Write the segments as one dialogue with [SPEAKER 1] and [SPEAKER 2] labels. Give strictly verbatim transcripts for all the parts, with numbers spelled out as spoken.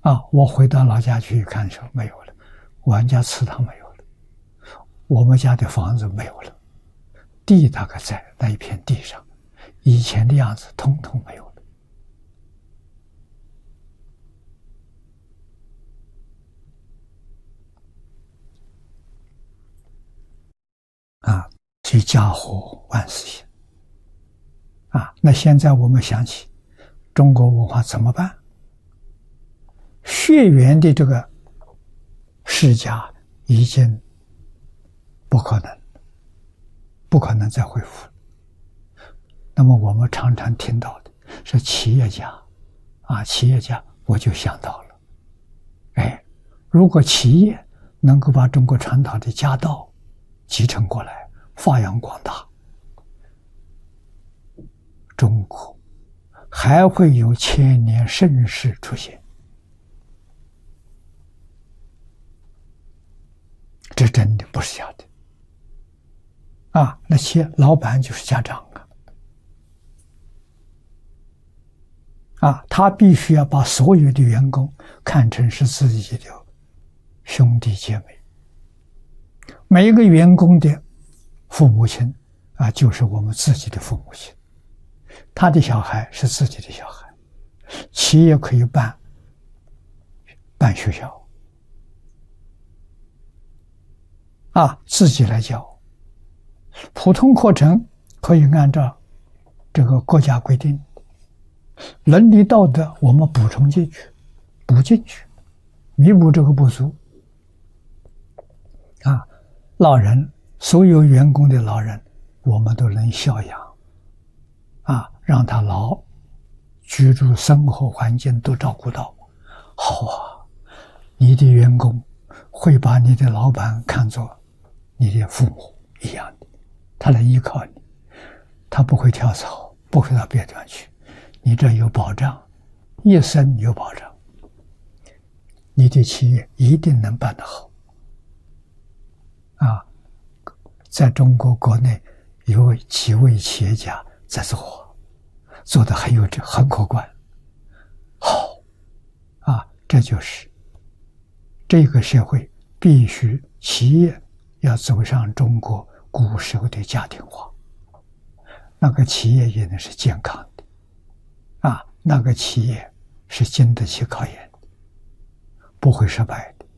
[SPEAKER 1] 啊，我回到老家去看的时候没有了，我家祠堂没有了，我们家的房子没有了，地大概在那一片地上，以前的样子通通没有了。啊，所以家和万事兴。啊，那现在我们想起中国文化怎么办？血缘的这个世家已经不可能，不可能再恢复了。那么我们常常听到的是企业家，啊，企业家，我就想到了，哎，如果企业能够把中国传统的家道继承过来，发扬光大，中国还会有千年盛世出现。这真的不是假的啊！那些老板就是家长啊，啊，他必须要把所有的员工看成是自己的兄弟姐妹，每一个员工的父母亲啊，就是我们自己的父母亲，他的小孩是自己的小孩，企业可以办办学校。啊，自己来教，普通课程可以按照这个国家规定，伦理道德我们补充进去，补进去，弥补这个不足。啊，老人，所有员工的老人，我们都能孝养，啊，让他老，居住生活环境都照顾到，好啊，你的员工会把你的老板看作你的父母一样的，他来依靠你，他不会跳槽，不会到别地方去，你这有保障，一生有保障，你的企业一定能办得好。啊，在中国国内有几位企业家在做，做得很有很可观，好，啊，这就是这个社会必须企业要走上中国古时候的家庭化，那个企业也能是健康的，啊，那个企业是经得起考验的，不会失败的。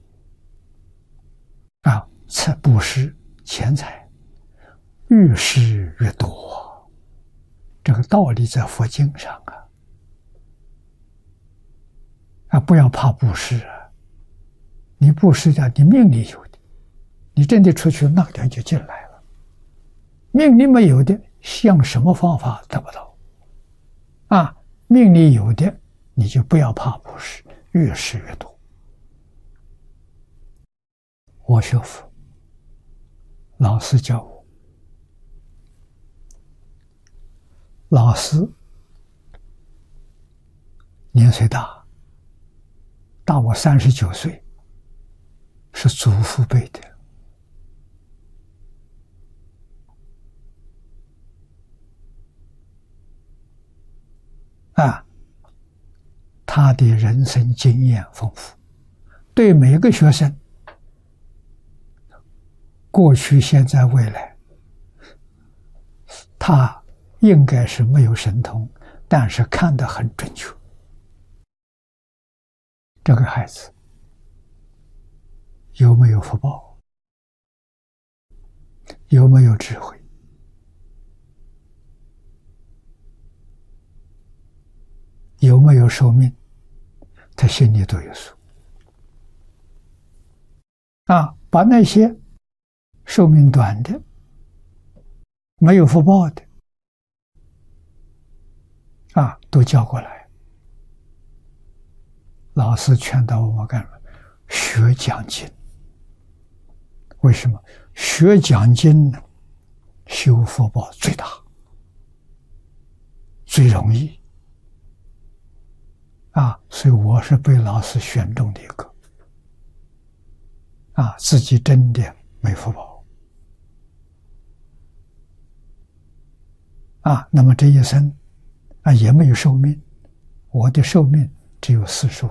[SPEAKER 1] 啊，财布施钱财，越施越多，这个道理在佛经上啊，啊，不要怕布施啊，你布施掉，你命里有的。你真的出去，那点就进来了。命里没有的，用什么方法得不到？啊，命里有的，你就不要怕布施，越施越多。我学佛，老师教我，老师年岁大，大我三十九岁，是祖父辈的。啊，他的人生经验丰富，对每个学生，过去、现在、未来，他应该是没有神通，但是看得很准确。这个孩子有没有福报？有没有智慧？有没有寿命？他心里都有数。啊，把那些寿命短的、没有福报的，啊，都叫过来。老师劝导我们干什么？学讲经。为什么？学讲经呢，修福报最大，最容易。啊，所以我是被老师选中的一个，啊，自己真的没福报，啊，那么这一生，啊，也没有寿命，我的寿命只有四十五